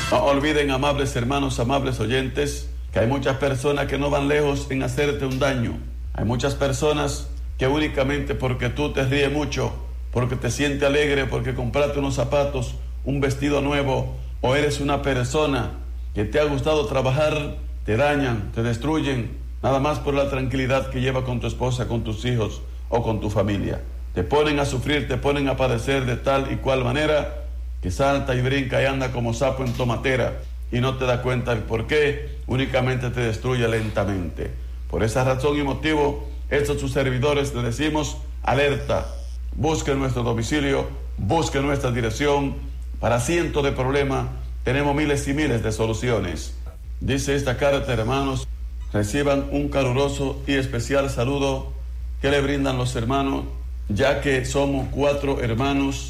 No olviden, amables hermanos, amables oyentes, que hay muchas personas que no van lejos en hacerte un daño. Hay muchas personas que únicamente porque tú te ríes mucho, porque te sientes alegre, porque compraste unos zapatos, un vestido nuevo, o eres una persona que te ha gustado trabajar, te dañan, te destruyen, nada más por la tranquilidad que lleva con tu esposa, con tus hijos o con tu familia. Te ponen a sufrir, te ponen a padecer de tal y cual manera que salta y brinca y anda como sapo en tomatera y no te da cuenta del por qué, únicamente te destruye lentamente. Por esa razón y motivo, estos sus servidores le decimos: alerta, busque nuestro domicilio, busque nuestra dirección. Para cientos de problemas tenemos miles y miles de soluciones. Dice esta carta, hermanos: reciban un caluroso y especial saludo que le brindan los hermanos, ya que somos 4 hermanos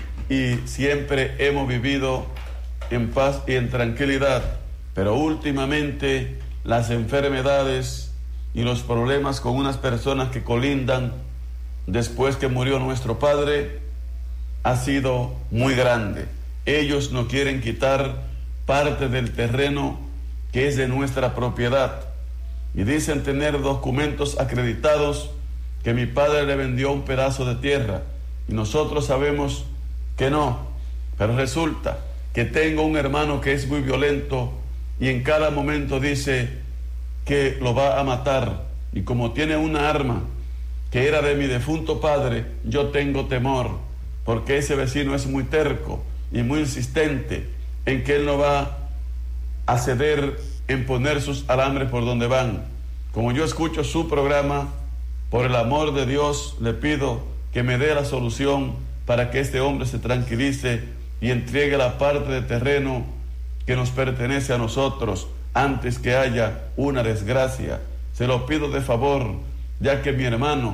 y siempre hemos vivido en paz y en tranquilidad, pero últimamente las enfermedades y los problemas con unas personas que colindan después que murió nuestro padre ha sido muy grande. Ellos no quieren quitar parte del terreno que es de nuestra propiedad y dicen tener documentos acreditados que mi padre le vendió un pedazo de tierra y nosotros sabemos que no, pero resulta que tengo un hermano que es muy violento y en cada momento dice que lo va a matar, y como tiene una arma que era de mi defunto padre, yo tengo temor, porque ese vecino es muy terco y muy insistente en que él no va a ceder en poner sus alambres por donde van. Como yo escucho su programa, por el amor de Dios le pido que me dé la solución para que este hombre se tranquilice y entregue la parte de terreno que nos pertenece a nosotros antes que haya una desgracia. Se lo pido de favor, ya que mi hermano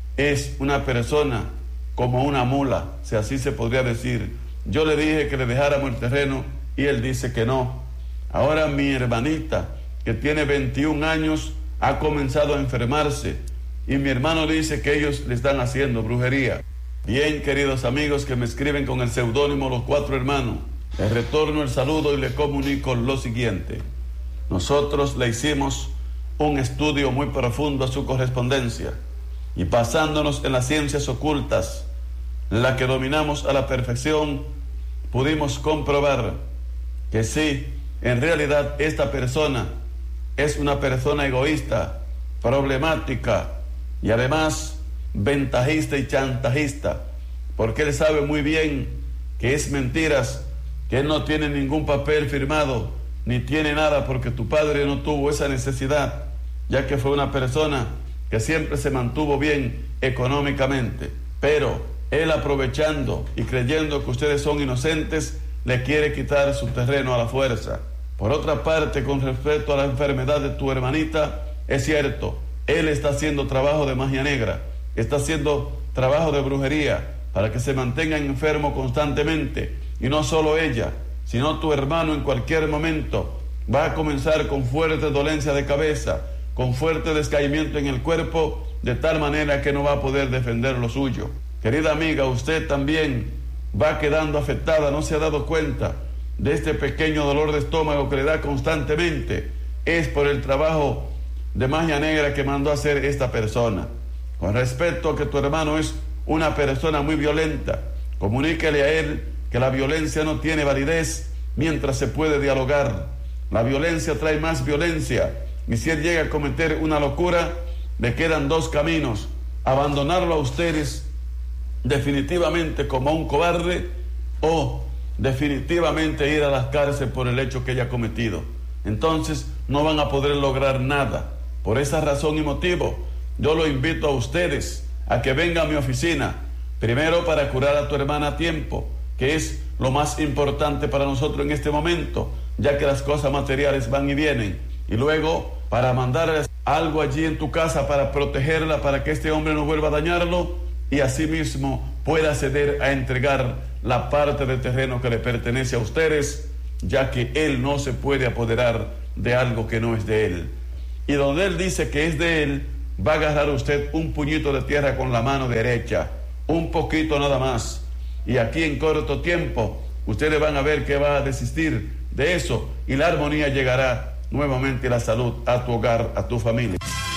es una persona como una mula, si así se podría decir. Yo le dije que le dejáramos el terreno y él dice que no. Ahora mi hermanita, que tiene 21 años, ha comenzado a enfermarse y mi hermano dice que ellos le están haciendo brujería. Bien, queridos amigos que me escriben con el seudónimo Los 4 Hermanos, les retorno el saludo y le comunico lo siguiente. Nosotros le hicimos un estudio muy profundo a su correspondencia y basándonos en las ciencias ocultas, la que dominamos a la perfección, pudimos comprobar que sí, en realidad esta persona es una persona egoísta, problemática y además ventajista y chantajista, porque él sabe muy bien que es mentiras, que él no tiene ningún papel firmado, ni tiene nada, porque tu padre no tuvo esa necesidad, ya que fue una persona que siempre se mantuvo bien económicamente, pero él, aprovechando y creyendo que ustedes son inocentes, le quiere quitar su terreno a la fuerza. Por otra parte, con respecto a la enfermedad de tu hermanita, es cierto, él está haciendo trabajo de magia negra, está haciendo trabajo de brujería para que se mantenga enfermo constantemente, y no solo ella, sino tu hermano en cualquier momento va a comenzar con fuerte dolencia de cabeza, con fuerte descaimiento en el cuerpo, de tal manera que no va a poder defender lo suyo. Querida amiga, usted también va quedando afectada, no se ha dado cuenta de este pequeño dolor de estómago que le da constantemente. Es por el trabajo de magia negra que mandó a hacer esta persona. Con respecto a que tu hermano es una persona muy violenta, comuníquele a él que la violencia no tiene validez mientras se puede dialogar. La violencia trae más violencia, y si él llega a cometer una locura, le quedan 2 caminos: abandonarlo a ustedes definitivamente como un cobarde, o definitivamente ir a las cárceles por el hecho que ella ha cometido. Entonces no van a poder lograr nada. Por esa razón y motivo, yo lo invito a ustedes a que vengan a mi oficina, primero para curar a tu hermana a tiempo, que es lo más importante para nosotros en este momento, ya que las cosas materiales van y vienen, y luego para mandarles algo allí en tu casa para protegerla, para que este hombre no vuelva a dañarlo, y asimismo pueda acceder a entregar la parte del terreno que le pertenece a ustedes, ya que él no se puede apoderar de algo que no es de él. Y donde él dice que es de él, va a agarrar usted un puñito de tierra con la mano derecha, un poquito nada más, y aquí en corto tiempo ustedes van a ver que va a desistir de eso y la armonía llegará nuevamente la salud a tu hogar, a tu familia.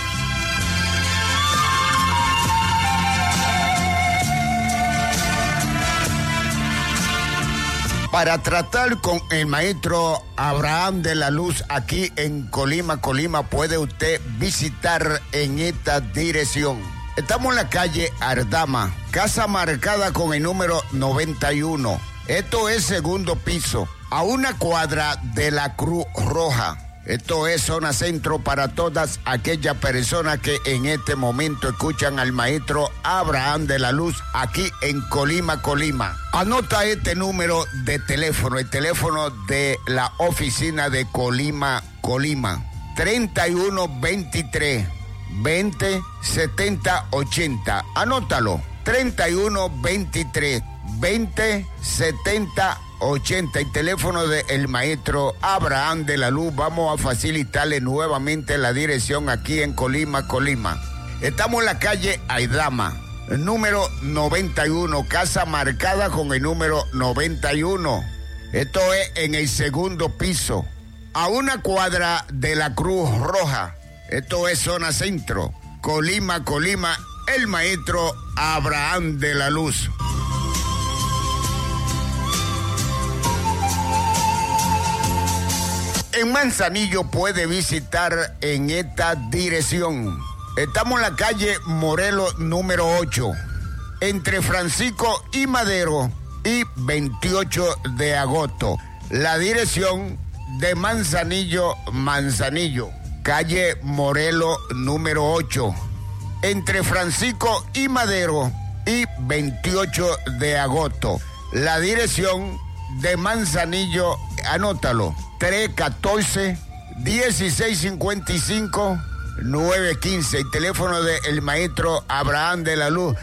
Para tratar con el maestro Abraham de la Luz aquí en Colima, puede usted visitar en esta dirección. Estamos en la calle Ardama, casa marcada con el número 91. Esto es segundo piso, a una cuadra de la Cruz Roja. Esto es zona centro para todas aquellas personas que en este momento escuchan al maestro Abraham de la Luz aquí en Colima. Anota este número de teléfono, el teléfono de la oficina de Colima. 3123 20 70 80. Anótalo. 3123 20 70 80, el teléfono del maestro Abraham de la Luz. Vamos a facilitarle nuevamente la dirección aquí en Colima. Estamos en la calle Aidama, número 91, casa marcada con el número 91. Esto es en el segundo piso, a una cuadra de la Cruz Roja. Esto es zona centro, Colima, el maestro Abraham de la Luz. En Manzanillo puede visitar en esta dirección. Estamos en la calle Morelos número 8, entre Francisco y Madero y 28 de agosto. La dirección de Manzanillo, calle Morelos número 8, entre Francisco y Madero y 28 de agosto. La dirección de Manzanillo, anótalo, 314-1655-915, el teléfono del maestro Abraham de la Luz.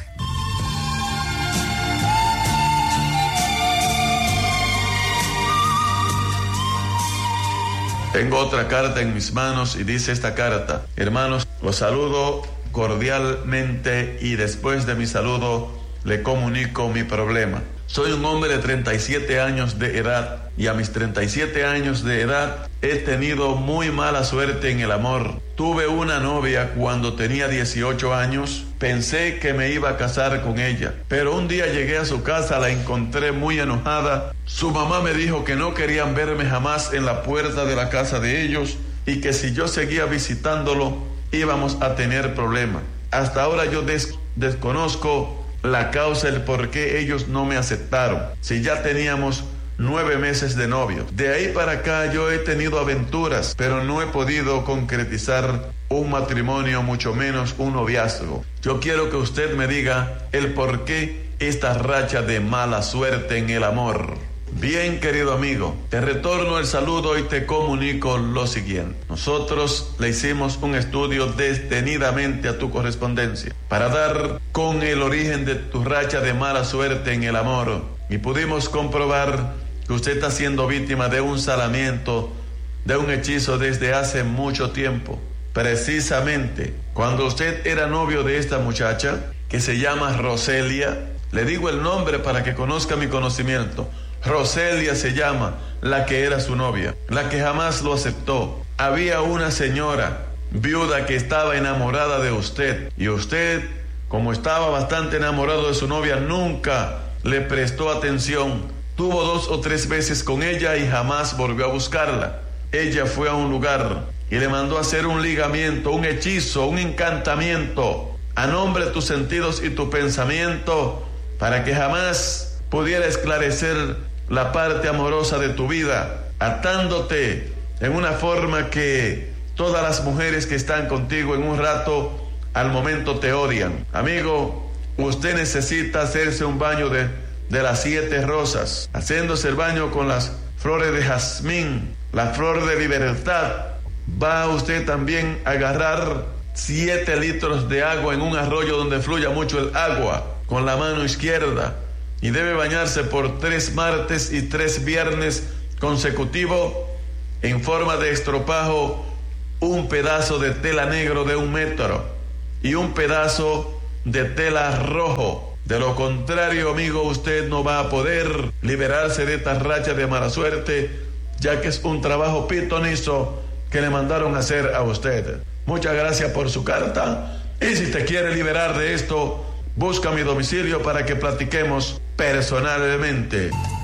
Tengo otra carta en mis manos y dice esta carta: hermanos, los saludo cordialmente y después de mi saludo le comunico mi problema. Soy un hombre de 37 años de edad y a mis 37 años de edad he tenido muy mala suerte en el amor. Tuve una novia cuando tenía 18 años, pensé que me iba a casar con ella, pero un día llegué a su casa, la encontré muy enojada. Su mamá me dijo que no querían verme jamás en la puerta de la casa de ellos y que si yo seguía visitándolo íbamos a tener problemas. Hasta ahora yo desconozco la causa, el por qué ellos no me aceptaron, si ya teníamos 9 meses de novio. De ahí para acá yo he tenido aventuras, pero no he podido concretizar un matrimonio, mucho menos un noviazgo. Yo quiero que usted me diga el por qué esta racha de mala suerte en el amor. Bien, querido amigo, te retorno el saludo y te comunico lo siguiente. Nosotros le hicimos un estudio detenidamente a tu correspondencia para dar con el origen de tu racha de mala suerte en el amor y pudimos comprobar que usted está siendo víctima de un salamiento, de un hechizo desde hace mucho tiempo. Precisamente cuando usted era novio de esta muchacha que se llama Roselia, le digo el nombre para que conozca mi conocimiento. Roselia se llama la que era su novia, la que jamás lo aceptó. Había una señora viuda que estaba enamorada de usted y usted, como estaba bastante enamorado de su novia, nunca le prestó atención. Tuvo 2 o 3 veces con ella y jamás volvió a buscarla. Ella fue a un lugar y le mandó a hacer un ligamiento, un hechizo, un encantamiento a nombre de tus sentidos y tu pensamiento para que jamás pudiera esclarecer la parte amorosa de tu vida, atándote en una forma que todas las mujeres que están contigo en un rato, al momento te odian. Amigo, usted necesita hacerse un baño de las 7 rosas, haciéndose el baño con las flores de jazmín, la flor de libertad. Va usted también a agarrar 7 litros de agua en un arroyo donde fluya mucho el agua, con la mano izquierda, y debe bañarse por 3 martes y 3 viernes consecutivos en forma de estropajo, un pedazo de tela negro de 1 metro y un pedazo de tela rojo. De lo contrario, amigo, usted no va a poder liberarse de esta racha de mala suerte ya que es un trabajo pitonizo que le mandaron a hacer a usted. Muchas gracias por su carta, y si te quiere liberar de esto, busca mi domicilio para que platiquemos personalmente.